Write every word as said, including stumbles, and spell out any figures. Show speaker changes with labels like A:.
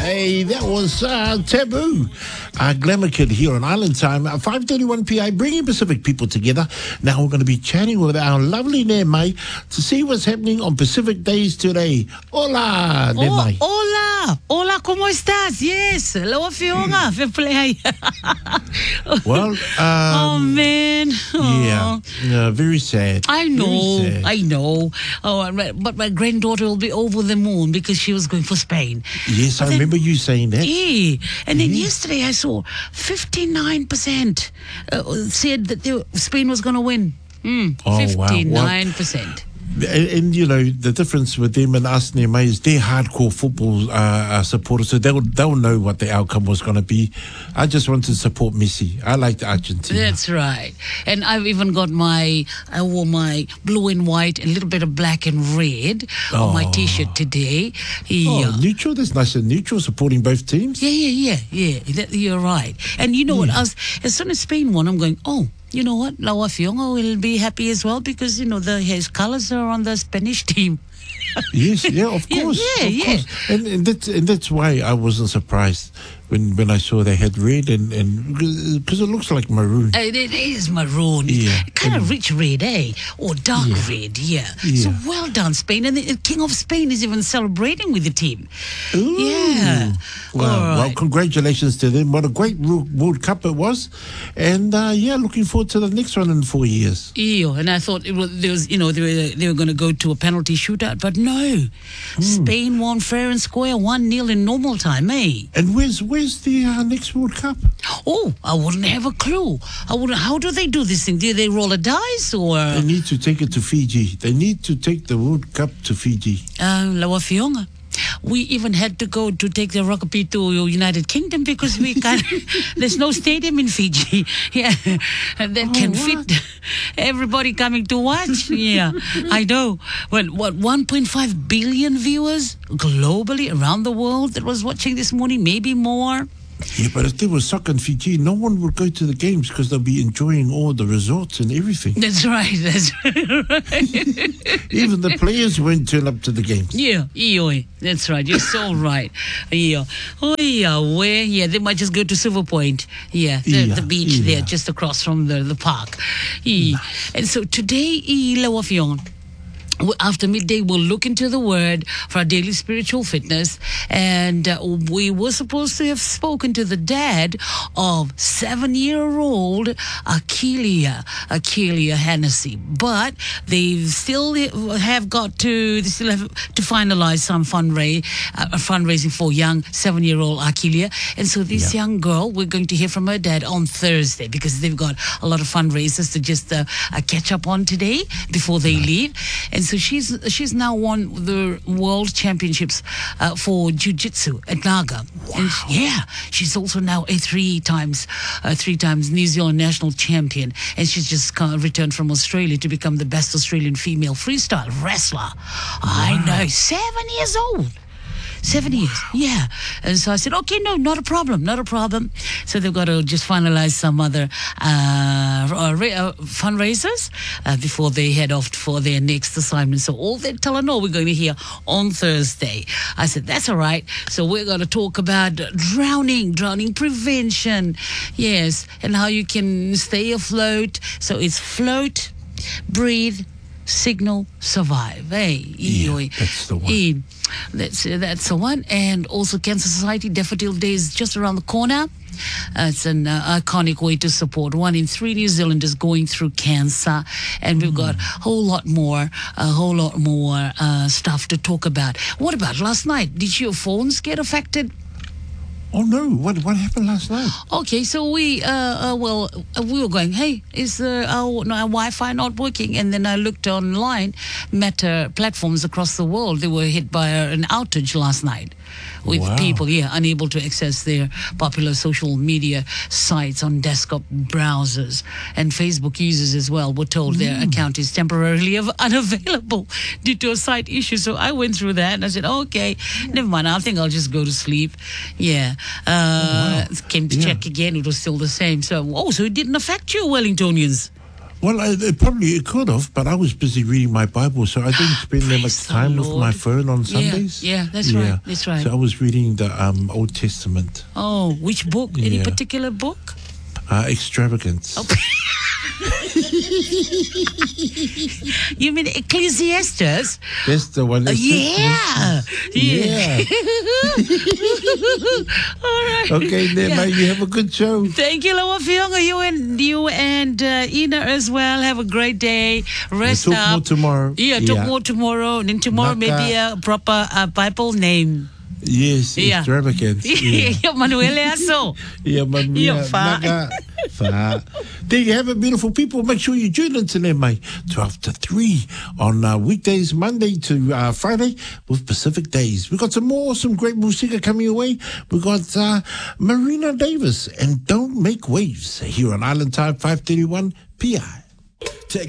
A: Hey, that was uh, Taboo. Uh, Glamour Kid here on Island Time, uh, five thirty-one p m, bringing Pacific people together. Now we're going to be chatting with our lovely Nemai to see what's happening on Pacific Days today. Hola, Nemai.
B: Oh, hola, hola, ¿cómo estás? Yes, hello, Fiona.
A: Well, um,
B: oh man, oh.
A: yeah, uh, very sad.
B: I know,
A: Very sad.
B: I know. Oh, but my granddaughter will be over the moon because she was going for Spain.
A: Yes,
B: But
A: I
B: then-
A: remember you saying that.
B: Yeah, and then
A: Mhm.
B: yesterday I saw fifty-nine percent uh, said that they, Spain was going to win. Mm,
A: Oh, wow. Well-
B: fifty-nine percent.
A: And, and, you know, the difference with them and us, Nemai, is they're hardcore football uh, uh, supporters, so they'll, they'll know what the outcome was going to be. I just want to support Messi. I like the Argentina.
B: That's right. And I've even got my, I wore my blue and white and a little bit of black and red on my
A: Oh.
B: T-shirt today. Yeah.
A: Oh, neutral. That's nice and neutral, supporting both teams.
B: Yeah, yeah, yeah, yeah. That, you're right. And you know what? I was, as soon as Spain won, I'm going, oh, you know what? Lawa Fionga will be happy as well because, you know, the his colors are on the Spanish team.
A: Yes, yeah, of
B: Yeah,
A: course,
B: yeah,
A: of
B: yeah.
A: course. And, and that's and that's why I wasn't surprised when, when I saw they had red and and because it looks like maroon.
B: Uh, it is maroon.
A: Yeah.
B: Kind of rich red, eh? Or dark
A: Yeah.
B: red, yeah.
A: Yeah.
B: So well done, Spain. And the King of Spain is even celebrating with the team.
A: Ooh.
B: Yeah.
A: Wow.
B: All
A: Well,
B: right.
A: congratulations to them. What a great Wo- World Cup it was, and uh, yeah, looking forward to the next one in four years.
B: Ew, and I thought it was, there was, you know, they were, they were going to go to a penalty shootout, but no.
A: Hmm.
B: Spain won fair and square, one nil in normal time, eh?
A: And where's where's the uh, next World Cup?
B: Oh, I wouldn't have a clue. I wouldn't. How do they do this thing? Do they roll a dice or?
A: They need to take it to Fiji. They need to take the World Cup to Fiji.
B: Uh, Lawa Fionga. We even had to go to take the rugby to United Kingdom because we can't. There's no stadium in Fiji. Yeah, that can
A: Oh, what?
B: fit everybody coming to watch. Yeah, I know. Well, what one point five billion viewers globally around the world that was watching this morning, maybe more.
A: Yeah, but if there was soccer in Fiji, no one would go to the games because they'll be enjoying all the resorts and everything.
B: That's right. That's right.
A: Even the players won't turn up to the games.
B: Yeah, Eoi. That's right. You're so right. Yeah. Oh, yeah. Where? Yeah, they might just go to Silver Point. Yeah, the,
A: Yeah,
B: the beach
A: yeah.
B: there, just across from the, the park. Yeah. And so today, i Lawa Fiong, after midday, we'll look into the Word for our daily spiritual fitness. And uh, we were supposed to have spoken to the dad of seven-year-old Akelia, Akelia Hennessy. But they still have got to, they still have to finalize some fundraise, uh, fundraising for young seven-year-old Akelia. And so this
A: Yeah.
B: young girl, we're going to hear from her dad on Thursday because they've got a lot of fundraisers to just uh, uh, catch up on today before they leave. And so she's she's now won the world championships uh, for jiu-jitsu at Naga. And yeah, she's also now a three times uh, three times New Zealand national champion. And she's just come, returned from Australia to become the best Australian female freestyle wrestler. I know, seven years old. Seven years, yeah. And so I said, okay, no, not a problem, not a problem. So they've got to just finalize some other uh, uh, ra- uh, fundraisers uh, before they head off for their next assignment. So all that Talanoa we're going to hear on Thursday. I said, that's all right. So we're going to talk about drowning, drowning prevention, yes, and how you can stay afloat. So it's float, breathe, signal, survive. Hey,
A: Yeah, that's the one.
B: E. That's uh, that's the one. And also Cancer Society Daffodil Day is just around the corner. Uh, it's an uh, iconic way to support one in three New Zealanders going through cancer, and we've got a whole lot more, a whole lot more uh, stuff to talk about. What about last night? Did your phones get affected?
A: Oh no! What what happened last night?
B: Okay, so we, uh, uh, well, uh, we were going, hey, is uh, our, no, our Wi-Fi not working? And then I looked online, Meta platforms across the world, they were hit by uh, an outage last night with
A: Wow.
B: people, yeah, unable to access their popular social media sites on desktop browsers. And Facebook users as well were told their account is temporarily av- unavailable due to a site issue. So I went through that and I said, okay, never mind, I think I'll just go to sleep. Yeah. Uh, Came to
A: Yeah.
B: check again, it was still the same. So, oh, so it didn't affect you, Wellingtonians?
A: Well, I, it probably it could have, but I was busy reading my Bible, so I didn't spend that much
B: Praise the
A: time with my
B: Lord.
A: phone on
B: Yeah,
A: Sundays.
B: yeah, that's right, that's right.
A: So I was reading the um, Old Testament,
B: Oh, which book? Any
A: Yeah.
B: particular book?
A: uh, Extravagance.
B: Oh. You mean Ecclesiastes?
A: That's the one.
B: Uh,
A: That's
B: yeah.
A: Yeah.
B: All right.
A: Okay, then,
B: Yeah.
A: mate, you have a good show.
B: Thank you, Lawa Fionga. You and you and uh, Ina as well. Have a great day. Rest
A: We'll talk
B: up.
A: more tomorrow.
B: Yeah, talk
A: Yeah.
B: more tomorrow. And then tomorrow
A: Naka.
B: maybe a proper uh, Bible name.
A: Yes,
B: Yeah.
A: Extravagance. Yeah.
B: Yeah, Manuel Aso.
A: Yeah, man.
B: Yeah,
A: Yeah,
B: fa.
A: naga, fa. There you have it, beautiful people. Make sure you tune in today, mate. twelve to three on uh, weekdays, Monday to uh, Friday with Pacific Days. We've got some more, some great music coming away. We've got uh, Marina Davis and Don't Make Waves here on Island Time five thirty-one P I.